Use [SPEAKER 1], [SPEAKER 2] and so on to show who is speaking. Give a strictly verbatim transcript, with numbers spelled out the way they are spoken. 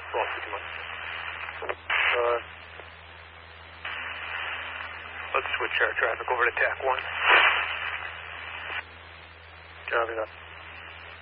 [SPEAKER 1] Wrong pretty much. Uh, let's switch our traffic over to T A C one. Copy that.